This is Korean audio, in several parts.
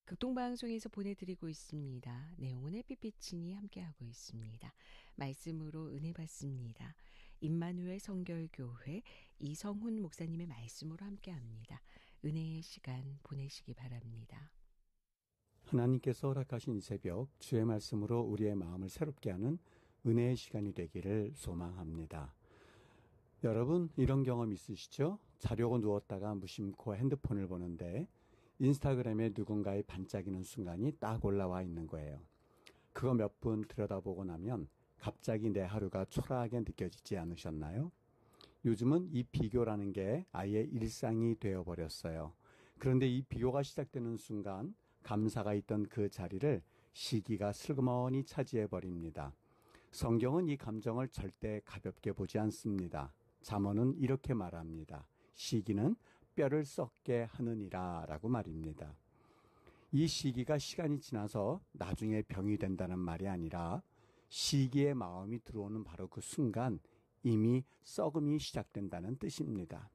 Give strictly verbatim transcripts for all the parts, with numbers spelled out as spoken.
극동방송에서 보내드리고 있습니다. 내용은 햇빛비친이 함께하고 있습니다. 말씀으로 은혜 받습니다. 임마누엘 성결교회 이성훈 목사님의 말씀으로 함께합니다. 은혜의 시간 보내시기 바랍니다. 하나님께서 허락하신 이 새벽 주의 말씀으로 우리의 마음을 새롭게 하는 은혜의 시간이 되기를 소망합니다. 여러분, 이런 경험 있으시죠? 자려고 누웠다가 무심코 핸드폰을 보는데 인스타그램에 누군가의 반짝이는 순간이 딱 올라와 있는 거예요. 그거 몇 분 들여다보고 나면 갑자기 내 하루가 초라하게 느껴지지 않으셨나요? 요즘은 이 비교라는 게 아예 일상이 되어버렸어요. 그런데 이 비교가 시작되는 순간 감사가 있던 그 자리를 시기가 슬그머니 차지해버립니다. 성경은 이 감정을 절대 가볍게 보지 않습니다. 잠언은 이렇게 말합니다. 시기는 뼈를 썩게 하느니라 라고 말입니다. 이 시기가 시간이 지나서 나중에 병이 된다는 말이 아니라 시기의 마음이 들어오는 바로 그 순간 이미 썩음이 시작된다는 뜻입니다.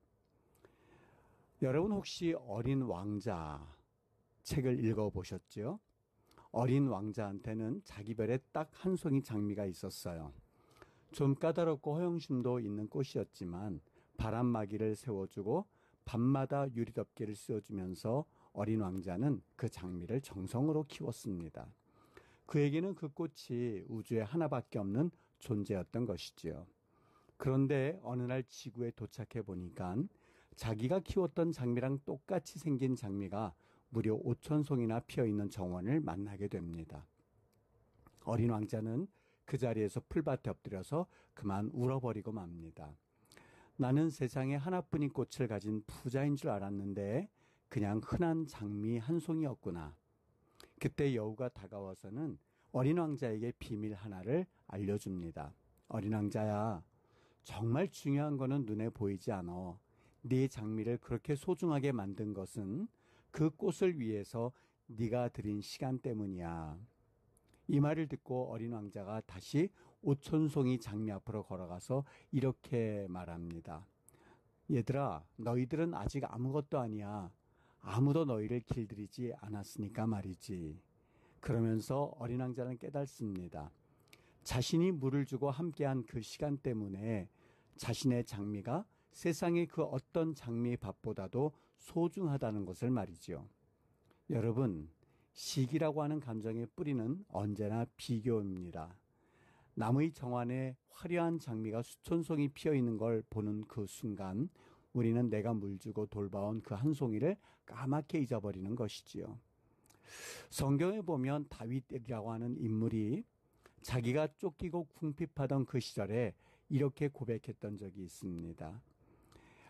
여러분 혹시 어린 왕자 책을 읽어보셨죠? 어린 왕자한테는 자기별에 딱 한 송이 장미가 있었어요. 좀 까다롭고 허영심도 있는 꽃이었지만 바람막이를 세워주고 밤마다 유리덮개를 씌워주면서 어린 왕자는 그 장미를 정성으로 키웠습니다. 그에게는 그 꽃이 우주에 하나밖에 없는 존재였던 것이지요. 그런데 어느 날 지구에 도착해 보니까 자기가 키웠던 장미랑 똑같이 생긴 장미가 무려 오천 송이나 피어있는 정원을 만나게 됩니다. 어린 왕자는 그 자리에서 풀밭에 엎드려서 그만 울어버리고 맙니다. 나는 세상에 하나뿐인 꽃을 가진 부자인 줄 알았는데 그냥 흔한 장미 한 송이였구나. 그때 여우가 다가와서는 어린 왕자에게 비밀 하나를 알려줍니다. 어린 왕자야, 정말 중요한 거는 눈에 보이지 않아. 네 장미를 그렇게 소중하게 만든 것은 그 꽃을 위해서 네가 들인 시간 때문이야. 이 말을 듣고 어린 왕자가 다시 오천 송이 장미 앞으로 걸어가서 이렇게 말합니다. 얘들아, 너희들은 아직 아무것도 아니야. 아무도 너희를 길들이지 않았으니까 말이지. 그러면서 어린 왕자는 깨닫습니다. 자신이 물을 주고 함께한 그 시간 때문에 자신의 장미가 세상의 그 어떤 장미밭보다도 소중하다는 것을 말이죠. 여러분, 시기라고 하는 감정의 뿌리는 언제나 비교입니다. 나무의 정원에 화려한 장미가 수천 송이 피어있는 걸 보는 그 순간 우리는 내가 물주고 돌봐온 그 한 송이를 까맣게 잊어버리는 것이지요. 성경에 보면 다윗이라고 하는 인물이 자기가 쫓기고 궁핍하던 그 시절에 이렇게 고백했던 적이 있습니다.